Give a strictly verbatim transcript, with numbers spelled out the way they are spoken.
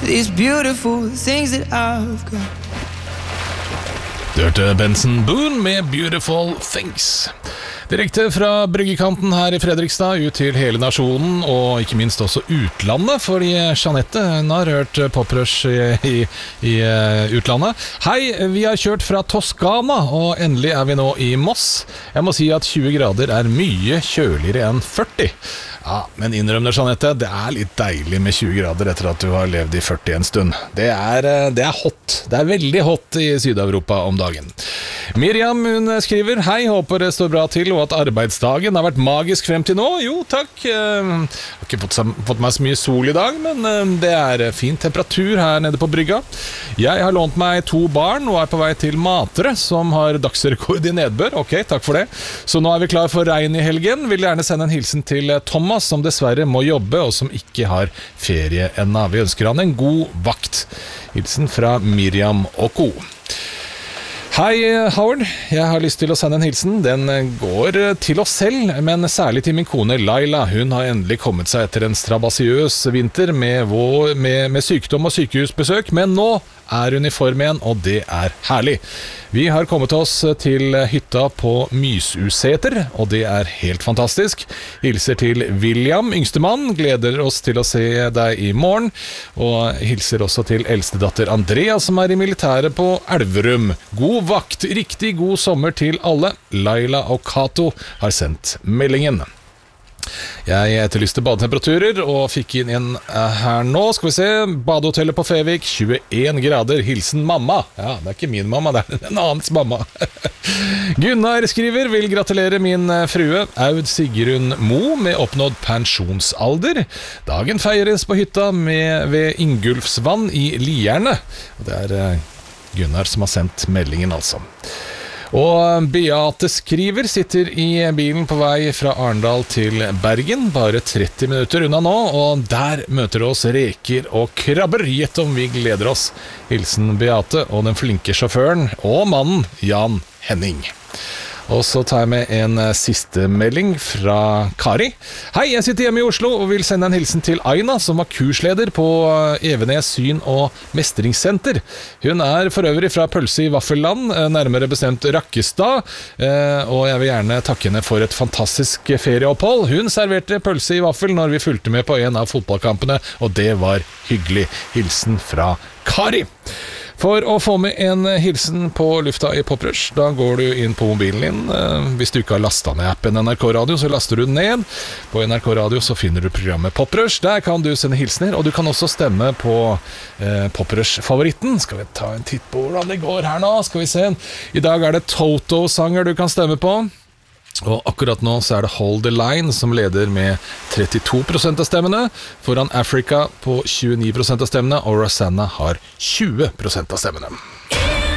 these beautiful things that I've got. Du hørte Benson Boone med Beautiful Things. Direkte fra bryggekanten her i Fredrikstad ut til hele nasjonen, og ikke minst også utlandet, fordi Jeanette hun har hørt poprush i, i, i utlandet. Hei, vi har kjørt fra Toskana, og endelig er vi nå i Moss. Jeg må si at tjue grader er mye kjøligere enn førti. Ja, men innrøm det, Jeanette, det er litt deilig med tjue grader etter at du har levd i førti en stund. Det er, det er hot. Det er veldig hot i Syd-Europa om dagen. Miriam, hun skriver: Hei, håper det står bra til, og at arbeidsdagen har vært magisk frem til nå. Jo, takk. Jeg har ikke fått, fått meg så mye sol i dag, men det er fin temperatur her nede på brygga. Jeg har lånt meg to barn og er på vei til Matre, som har dagsrekord i nedbør. Ok, takk for det. Så nå er vi klar for regn i helgen. Vil gjerne sende en hilsen til Thomas, som dessverre må jobbe og som ikke har ferie ennå. Vi ønsker han en god vakt. Hilsen fra Miriam og Co. Hei Howard, jeg har lyst til å sende en hilsen. Den går til oss selv, men særlig til min kone Laila. Hun har endelig kommet seg etter en strabasiøs vinter med, vår, med, med sykdom og sykehusbesøk, men nå er hun i form igjen, og det er herlig. Vi har kommet oss til hytta på Mysuseter, og det er helt fantastisk. Hilser til William, yngstemann, gleder oss til å se deg i morgen, og hilser også til eldstedatter Andrea, som er i militæret på Elverum. God vakt, riktig god sommer til alle. Laila og Kato har sendt meldingen. Jeg etterlyste badetemperaturer og fikk inn en her nå, skal vi se. Badehotellet på Fevik, tjueen grader, hilsen mamma. Ja, det er ikke min mamma, det er en annens mamma. Gunnar skriver: vil gratulere min frue Aud Sigrun Mo med oppnådd pensjonsalder. Dagen feires på hytta med, ved Ingulfsvann i Lierne. Det er Gunnar som har sendt meldingen altså. Og Beate skriver: sitter i bilen på vei fra Arendal til Bergen, bare tretti minutter unna nå, og der møter oss reker og krabber. Gjett om vi gleder oss. Hilsen Beate og den flinke sjåføren og mannen Jan Henning. Og så tar jeg med en siste melding fra Kari. Hei, jeg sitter hjemme i Oslo og vil sende en hilsen til Aina, som var kursleder på Evenes Syn- og Mestringssenter. Hun er for øvrig fra Pølse i Vaffelland, nærmere bestemt Rakkestad, og jeg vil gjerne takke henne for et fantastisk ferieopphold. Hun serverte pølse i vaffel når vi fulgte med på en av fotballkampene, og det var hyggelig. Hilsen fra Kari. For å få med en hilsen på lufta i Poprush, da går du inn på mobilen din. Hvis du ikke har lastet ned appen N R K Radio, så laster du den ned. På N R K Radio så finner du programmet Poprush. Der kan du sende hilsener, og du kan også stemme på eh, Poprush-favoritten. Skal vi ta en titt på hvordan det går her nå? Skal vi se. I dag er det Toto-sanger du kan stemme på. Og akkurat nå så er det Hold the Line som leder med trettito prosent av stemmene, foran Africa på tjueni prosent av stemmene, og Rosanna har tjue prosent av stemmene.